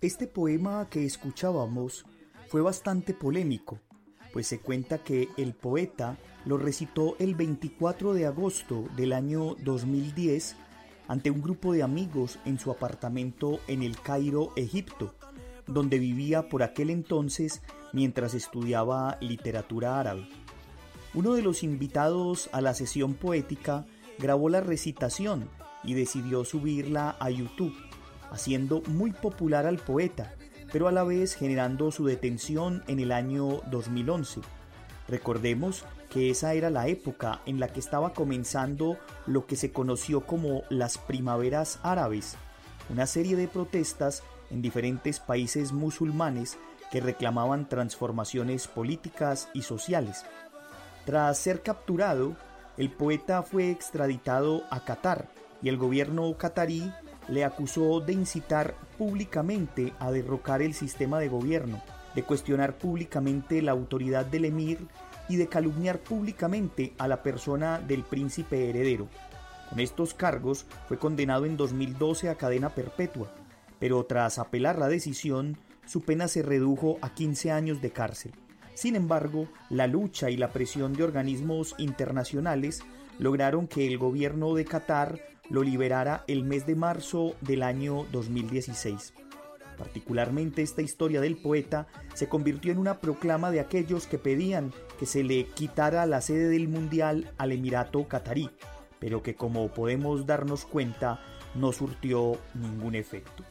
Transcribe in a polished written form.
Este poema que escuchábamos fue bastante polémico, pues se cuenta que el poeta lo recitó el 24 de agosto del año 2010 ante un grupo de amigos en su apartamento en El Cairo, Egipto, donde vivía por aquel entonces mientras estudiaba literatura árabe. Uno de los invitados a la sesión poética grabó la recitación y decidió subirla a YouTube, haciendo muy popular al poeta, pero a la vez generando su detención en el año 2011. Recordemos que esa era la época en la que estaba comenzando lo que se conoció como las primaveras árabes, una serie de protestas en diferentes países musulmanes que reclamaban transformaciones políticas y sociales. Tras ser capturado, el poeta fue extraditado a Qatar y el gobierno qatarí le acusó de incitar públicamente a derrocar el sistema de gobierno, de cuestionar públicamente la autoridad del emir y de calumniar públicamente a la persona del príncipe heredero. Con estos cargos fue condenado en 2012 a cadena perpetua, pero tras apelar la decisión, su pena se redujo a 15 años de cárcel. Sin embargo, la lucha y la presión de organismos internacionales lograron que el gobierno de Qatar lo liberara el mes de marzo del año 2016. Particularmente esta historia del poeta se convirtió en una proclama de aquellos que pedían que se le quitara la sede del Mundial al Emirato Qatarí, pero que, como podemos darnos cuenta, no surtió ningún efecto.